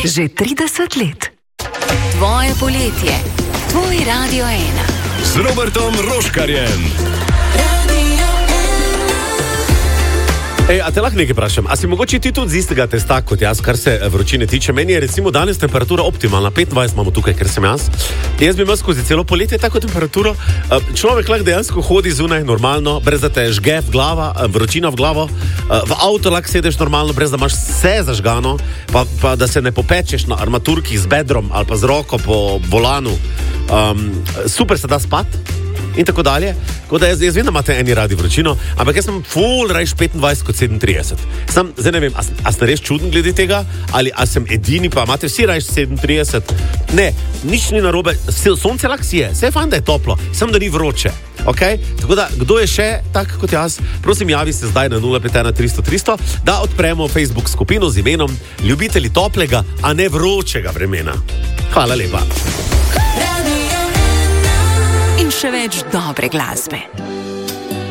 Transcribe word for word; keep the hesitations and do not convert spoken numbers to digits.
Že trideset let. Tvoje poletje. Tvoj Radio ena. Z Robertom Roškarjem. Ej, a te lahko nekaj vprašam? A si mogoče ti tudi z istega testa kot jaz, kar se vročine tiče? Meni je recimo danes temperatura optimalna, petindvajset imamo tukaj, ker sem jaz. Jaz bi imel skozi celo poletje tako temperaturo. Človek lahko dejansko hodi zunaj normalno, brez da te žge v glava, vročina v glavo. V avto lahko sedeš normalno, brez da imaš vse zažgano, pa, pa da se ne popečeš na armaturki z bedrom ali pa z roko po volanu. Um, super se da spat. In tako dalje. Tako da jaz, jaz vem, da imate eni radi vročino, ampak jaz sem full rajš petindvajset kot sedemintrideset. Sam, zdaj ne vem, a, a ste res čuden glede tega, ali a sem edini, pa imate vsi rajš sedemintrideset. Ne, nič ni narobe, sonce lahko si je, vse je fajn, da je toplo, samo da ni vroče. Okay? Tako da, kdo je še tak kot jaz, prosim, javi se zdaj na nula pet ena tristo tristo, da odpremo Facebook skupino z imenom Ljubitelji toplega, a ne vročega vremena. Hvala lepa. In še več dobre glasbe.